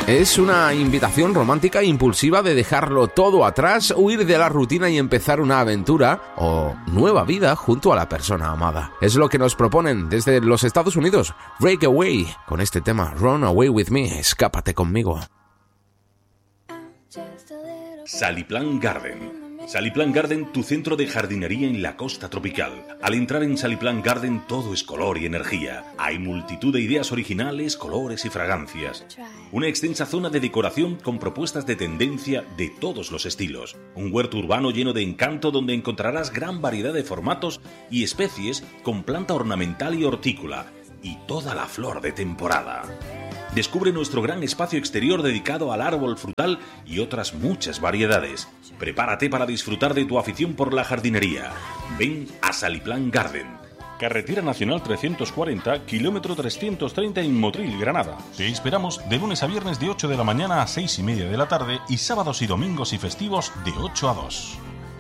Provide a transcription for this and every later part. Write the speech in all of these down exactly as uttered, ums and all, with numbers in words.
Es una invitación romántica e impulsiva de dejarlo todo atrás, huir de la rutina y empezar una aventura o nueva vida junto a la persona amada. Es lo que nos proponen desde los Estados Unidos, Breakaway, con este tema Run Away With Me, escápate conmigo. Saliplan Garden. Saliplan Garden, tu centro de jardinería en la costa tropical. Al entrar en Saliplan Garden todo es color y energía. Hay multitud de ideas originales, colores y fragancias. Una extensa zona de decoración con propuestas de tendencia de todos los estilos. Un huerto urbano lleno de encanto donde encontrarás gran variedad de formatos y especies con planta ornamental y hortícola. Y toda la flor de temporada. Descubre nuestro gran espacio exterior dedicado al árbol frutal y otras muchas variedades. Prepárate para disfrutar de tu afición por la jardinería. Ven a Saliplan Garden. Carretera Nacional trescientos cuarenta, kilómetro trescientos treinta en Motril, Granada. Te esperamos de lunes a viernes de ocho de la mañana a seis y media de la tarde y sábados y domingos y festivos de ocho a dos.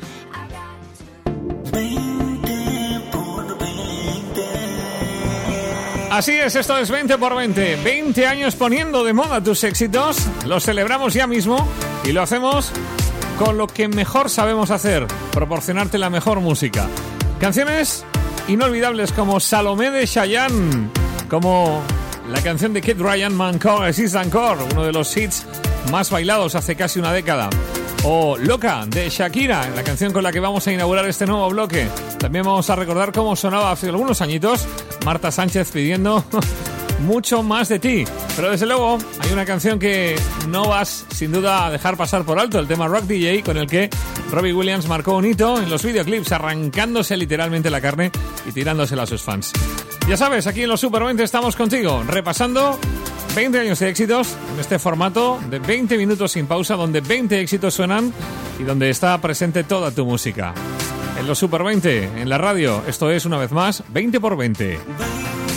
Así es, esto es veinte por veinte. veinte años poniendo de moda tus éxitos. Los celebramos ya mismo y lo hacemos con lo que mejor sabemos hacer, proporcionarte la mejor música. Canciones inolvidables como Salomé de Chayanne, como la canción de Kid Ryan, Encore, Existe Encore, uno de los hits más bailados hace casi una década. O Loca, de Shakira, la canción con la que vamos a inaugurar este nuevo bloque. También vamos a recordar cómo sonaba hace algunos añitos Marta Sánchez pidiendo mucho más de ti. Pero desde luego hay una canción que no vas sin duda a dejar pasar por alto, el tema Rock D J, con el que Robbie Williams marcó un hito en los videoclips, arrancándose literalmente la carne y tirándosela a sus fans. Ya sabes, aquí en los Super veinte estamos contigo, repasando veinte años de éxitos en este formato de veinte minutos sin pausa, donde veinte éxitos suenan y donde está presente toda tu música. En los Super veinte, en la radio, esto es una vez más veinte por veinte.